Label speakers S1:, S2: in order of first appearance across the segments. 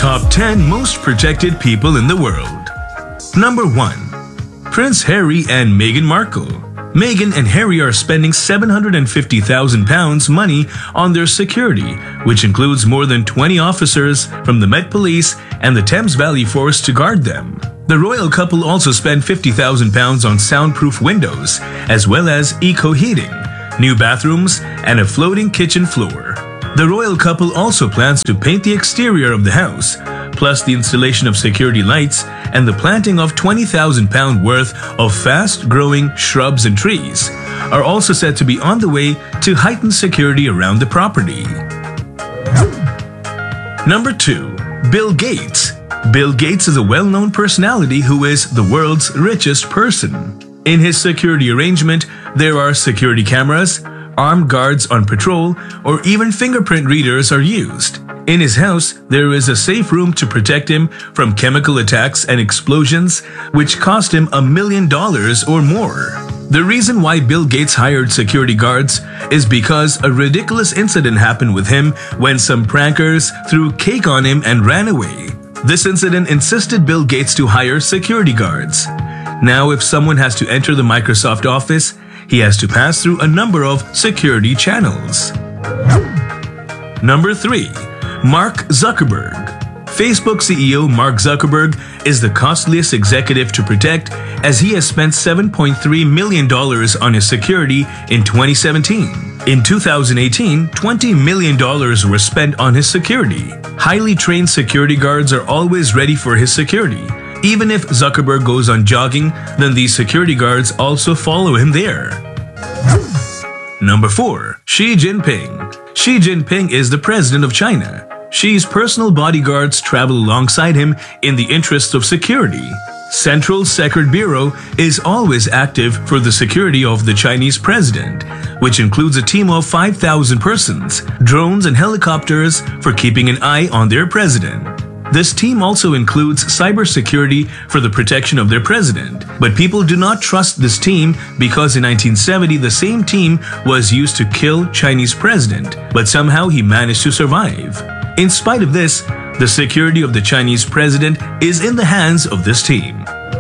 S1: Top 10 Most Protected People in the World. Number 1. Prince Harry and Meghan Markle. Meghan and Harry are spending £750,000 money on their security, which includes more than 20 officers from the Met Police and the Thames Valley Force to guard them. The royal couple also spent £50,000 on soundproof windows, as well as eco-heating, new bathrooms, and a floating kitchen floor. The royal couple also plans to paint the exterior of the house, plus the installation of security lights and the planting of £20,000 worth of fast-growing shrubs and trees are also said to be on the way to heighten security around the property. Number 2. Bill Gates. Bill Gates is a well-known personality who is the world's richest person. In his security arrangement, there are security cameras, armed guards on patrol, or even fingerprint readers are used. In his house, there is a safe room to protect him from chemical attacks and explosions, which cost him $1 million or more. The reason why Bill Gates hired security guards is because a ridiculous incident happened with him when some prankers threw cake on him and ran away. This incident insisted Bill Gates to hire security guards. Now, if someone has to enter the Microsoft office, he has to pass through a number of security channels. Number 3. Mark Zuckerberg. Facebook CEO Mark Zuckerberg is the costliest executive to protect, as he has spent $7.3 million on his security in 2017. In 2018, $20 million were spent on his security. Highly trained security guards are always ready for his security. Even if Zuckerberg goes on jogging, then these security guards also follow him there. Number 4. Xi Jinping. Xi Jinping is the president of China. Xi's personal bodyguards travel alongside him in the interest of security. Central Secret Bureau is always active for the security of the Chinese president, which includes a team of 5,000 persons, drones and helicopters for keeping an eye on their president. This team also includes cybersecurity for the protection of their president. But people do not trust this team because in 1970 the same team was used to kill Chinese president, but somehow he managed to survive. In spite of this, the security of the Chinese president is in the hands of this team.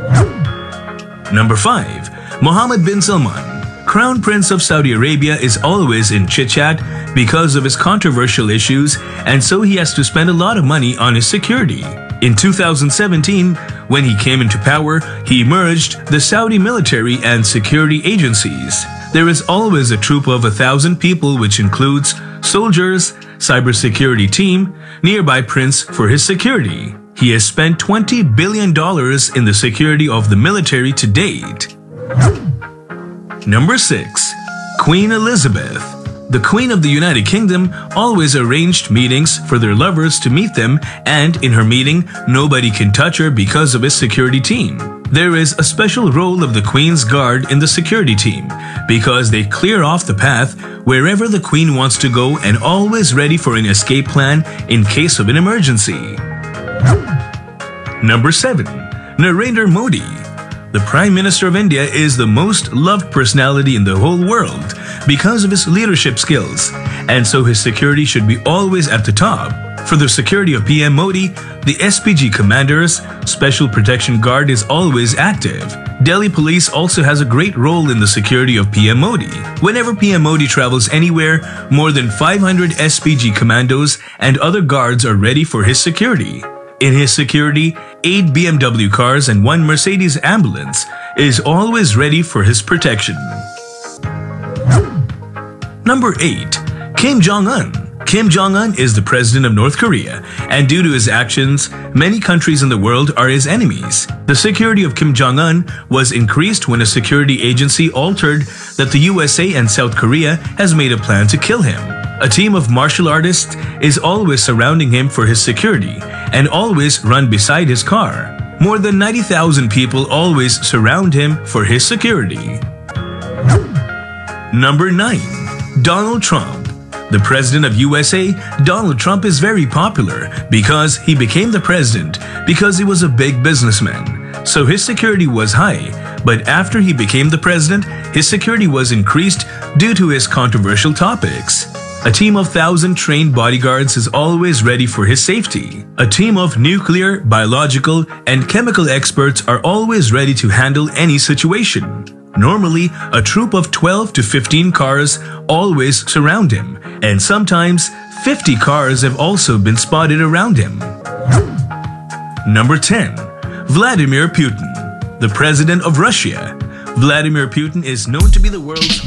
S1: Number 5. Mohammed bin Salman. Crown Prince of Saudi Arabia is always in chit-chat because of his controversial issues, and so he has to spend a lot of money on his security. In 2017, when he came into power, he merged the Saudi military and security agencies. There is always a troop of 1,000 people, which includes soldiers, cybersecurity team, nearby prince for his security. He has spent $20 billion in the security of the military to date. Number 6. Queen Elizabeth. The Queen of the United Kingdom always arranged meetings for their lovers to meet them, and in her meeting, nobody can touch her because of his security team. There is a special role of the Queen's Guard in the security team because they clear off the path wherever the Queen wants to go and always ready for an escape plan in case of an emergency. Number 7. Narendra Modi. The Prime Minister of India is the most loved personality in the whole world because of his leadership skills, and so his security should be always at the top. For the security of PM Modi, the SPG Commander's Special Protection Guard is always active. Delhi Police also has a great role in the security of PM Modi. Whenever PM Modi travels anywhere, more than 500 SPG commandos and other guards are ready for his security. In his security, 8 BMW cars and 1 Mercedes ambulance is always ready for his protection. Number 8. Kim Jong-un. Kim Jong-un is the president of North Korea, and due to his actions, many countries in the world are his enemies. The security of Kim Jong-un was increased when a security agency altered that the USA and South Korea has made a plan to kill him. A team of martial artists is always surrounding him for his security and always run beside his car. More than 90,000 people always surround him for his security. Number 9. Donald Trump. The president of USA, Donald Trump, is very popular because he became the president because he was a big businessman. So his security was high, but after he became the president, his security was increased due to his controversial topics. A team of 1,000 trained bodyguards is always ready for his safety. A team of nuclear, biological, and chemical experts are always ready to handle any situation. Normally, a troop of 12 to 15 cars always surround him, and sometimes 50 cars have also been spotted around him. Number 10. Vladimir Putin, the President of Russia. Vladimir Putin is known to be the world's